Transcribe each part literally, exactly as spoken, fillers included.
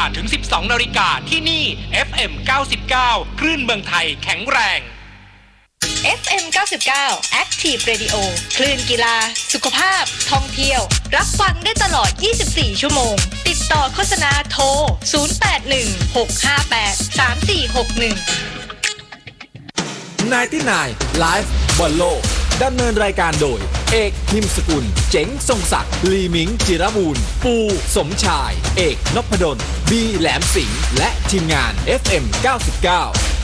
ถึง สิบสองนาฬิกาที่นี่ เอฟ เอ็ม เก้าสิบเก้า คลื่นเมืองไทยแข็งแรงเอฟ เอ็ม เก้าสิบเก้า Active Radio คลื่นกีฬาสุขภาพท่องเที่ยวรับฟังได้ตลอดยี่สิบสี่ชั่วโมงติดต่อโฆษณาโทรศูนย์ แปด หนึ่ง หก ห้า แปด สาม สี่ หก หนึ่งไนน์ตี้ไนน์ Live บอลโลกดำเนินรายการโดยเอกนิมสกุลเจ๋งทรงศักดิ์ลีมิงจิรบูรณ์ปูสมชายเอกนพดลบีแหลมสิงห์และทีมงาน เอฟ เอ็ม เก้าสิบเก้า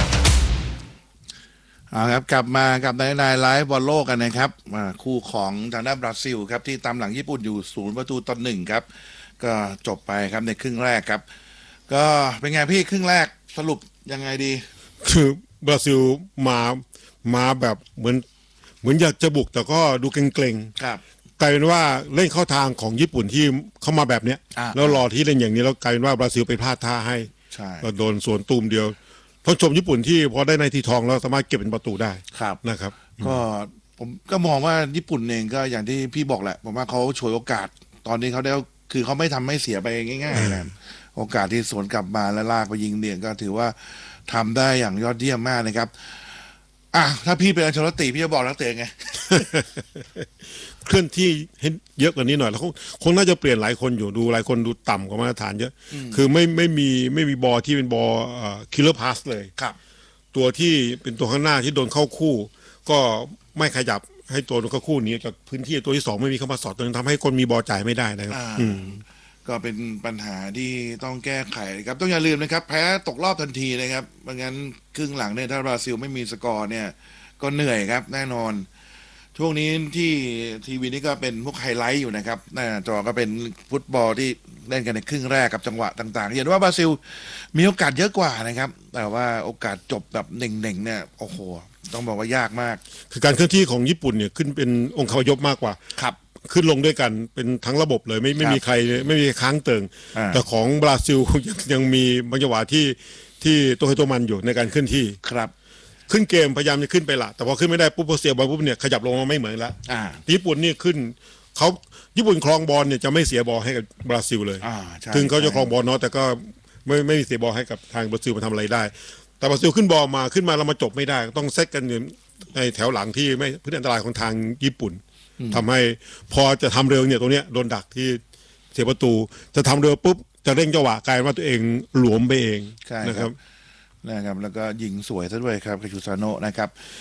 เอาครับกลับมากับในนายไลฟ์บอลโลกกันนะครับคู่ของทางด้านบราซิลครับที่ตามหลังญี่ปุ่นอยู่ศูนย์ประตูต่อหนึ่งครับก็จบไปครับในครึ่งแรกครับก็เป็นไงพี่ครึ่งแรกสรุปยังไงดีคือบราซิลมามาแบบเหมือนเหมือนอยากจะบุกแต่ก็ดูเกรงๆครับกลายเป็นว่าเล่นเข้าทางของญี่ปุ่นที่เข้ามาแบบเนี้ยแล้วรอที่เล่นอย่างนี้แล้วกลายเป็นว่าบราซิลไปพลาดท่าให้ก็โดนสวนตูมเดียวต้องชมญี่ปุ่นที่พอได้ในทีทองแล้วสามารถเก็บเป็นประตูได้ครับนะครับก็ผมก็มองว่าญี่ปุ่นเองก็อย่างที่พี่บอกแหละผมว่าเขาฉวยโอกาสตอนนี้เขาได้คือเขาไม่ทำให้เสียไปง่ายๆนะโอกาสที่สวนกลับมาแล้วลากไปยิงเนี่ยก็ถือว่าทำได้อย่างยอดเยี่ยมมากนะครับอ่ะถ้าพี่เป็นอัลเชลติพี่จะบอกนักเตะไงเคลื่อนที่ให้เยอะกว่านี้หน่อยแล้วคงน่าจะเปลี่ยนหลายคนอยู่ดูหลายคนดูต่ำกว่ามาตรฐานเยอะคือไม่ไม่มีไม่มีบอลที่เป็นบอลคิลเลอร์พาสเลยครับตัวที่เป็นตัวข้างหน้าที่โดนเข้าคู่ก็ไม่ขยับให้ตัวโดนเข้าคู่นี้จากพื้นที่ตัวที่สองไม่มีเข้ามาสอดตัวนั้นทำให้คนมีบอลจ่ายไม่ได้นะครับก็เป็นปัญหาที่ต้องแก้ไขครับต้องอย่าลืมนะครับแพ้ตกรอบทันทีนะครับไม่งั้นครึ่งหลังเนี่ยถ้าบราซิลไม่มีสกอร์เนี่ยก็เหนื่อยครับแน่นอนช่วงนี้ที่ทีวีนี่ก็เป็นพวกไฮไลท์อยู่นะครับหน้าจอก็เป็นฟุตบอลที่เล่นกันในครึ่งแรกกับจังหวะต่างๆเห็นว่าบราซิลมีโอกาสเยอะกว่านะครับแต่ว่าโอกาสจบแบบเน่งๆเนี่ยโอ้โหต้องบอกว่ายากมากคือการเคลื่อนที่ของญี่ปุ่นเนี่ยขึ้นเป็นองค์คาพยพมากกว่าครับขึ้นลงด้วยกันเป็นทั้งระบบเลยไม่ไม่มีใครไม่มีค้างเติงแต่ของบราซิลยังยังมีบางจังหวะที่ที่ตัวให้ตัวมันอยู่ในการเคลื่อนที่ครับขึ้นเกมพยายามจะขึ้นไปละแต่พอขึ้นไม่ได้ปุ๊บพอเสียบอลปุ๊บเนี่ยขยับลงมาไม่เหมือนแล้วญี่ปุ่นนี่ขึ้นเขาญี่ปุ่นครองบอลเนี่ยจะไม่เสียบอลให้กับบราซิลเลยถึงเขาจะครองบอลเนาะแต่ก็ไม่ไม่เสียบอลให้กับทางบราซิลมาทำอะไรได้แต่บราซิลขึ้นบอลมาขึ้นมาแล้วมาจบไม่ได้ต้องเซตกันในแถวหลังที่ไม่พื้นอันตรายของทางญี่ปุ่นทำให้พอจะทำเร็วเนี่ยตรงเนี้ยโดนดักที่เสียประตูจะทำเร็วปุ๊บจะเร่งจังหวะกลายว่าตัวเองหลวมไปเองนะครับนะครับแล้วก็ยิงสวยซะด้วยครับคาชูซาโนะนะครับ